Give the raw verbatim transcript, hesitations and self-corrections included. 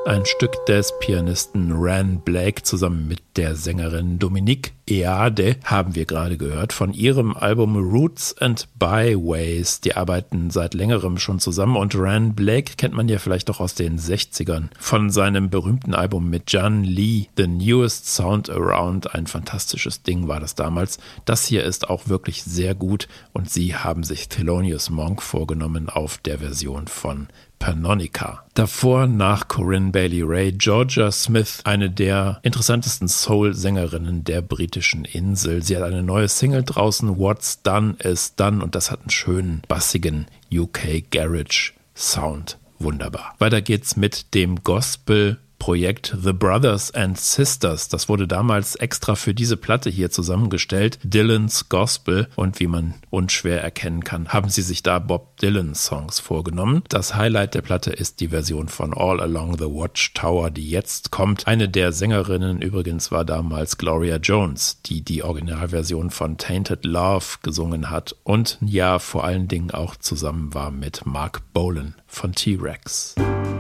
Ein Stück des Pianisten Ran Blake zusammen mit der Sängerin Dominique Eade haben wir gerade gehört von ihrem Album Roots and Byways. Die arbeiten seit längerem schon zusammen und Ran Blake kennt man ja vielleicht doch aus den sechzigern von seinem berühmten Album mit Jan Lee, The Newest Sound Around. Ein fantastisches Ding war das damals. Das hier ist auch wirklich sehr gut und sie haben sich Thelonious Monk vorgenommen auf der Version von Pannonica. Davor nach Corinne Bailey Rae, Georgia Smith, eine der interessantesten Soul-Sängerinnen der britischen Insel. Sie hat eine neue Single draußen, What's Done is Done, und das hat einen schönen, bassigen U K Garage Sound. Wunderbar. Weiter geht's mit dem Gospel Projekt The Brothers and Sisters. Das wurde damals extra für diese Platte hier zusammengestellt, Dylan's Gospel, und wie man unschwer erkennen kann, haben sie sich da Bob Dylan Songs vorgenommen. Das Highlight der Platte ist die Version von All Along the Watchtower, die jetzt kommt. Eine der Sängerinnen übrigens war damals Gloria Jones, die die Originalversion von Tainted Love gesungen hat und ja vor allen Dingen auch zusammen war mit Mark Bolan von T-Rex.